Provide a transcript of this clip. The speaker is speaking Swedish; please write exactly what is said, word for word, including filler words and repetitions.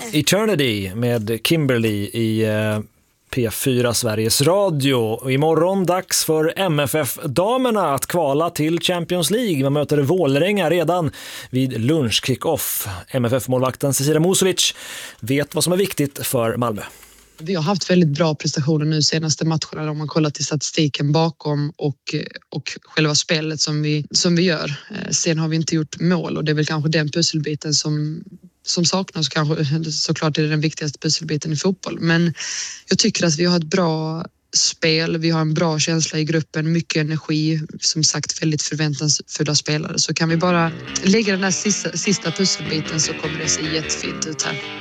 Eternity med Kimberly i eh, P fyra Sveriges Radio. Och imorgon dags för M F F-damerna att kvala till Champions League. Man möter Vålerenga redan vid lunch-kick-off. M F F-målvakten Cecilia Musovic vet vad som är viktigt för Malmö. Vi har haft väldigt bra prestationer nu senaste matcherna om man kollar till statistiken bakom och, och själva spelet som vi, som vi gör. Sen har vi inte gjort mål och det är väl kanske den pusselbiten som, som saknas. Kanske, såklart är det den viktigaste pusselbiten i fotboll. Men jag tycker att vi har ett bra spel, vi har en bra känsla i gruppen, mycket energi, som sagt väldigt förväntansfulla spelare. Så kan vi bara lägga den här sista, sista pusselbiten så kommer det se jättefint ut här.